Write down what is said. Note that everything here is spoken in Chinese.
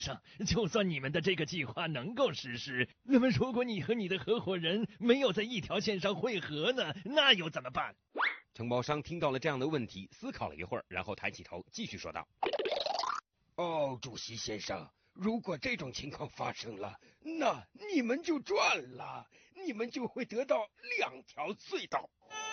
就算你们的这个计划能够实施，那么如果你和你的合伙人没有在一条线上汇合呢，那又怎么办？ 承包商听到了这样的问题，思考了一会儿，然后抬起头继续说道： 哦，主席先生，如果这种情况发生了，那你们就赚了，你们就会得到2条隧道。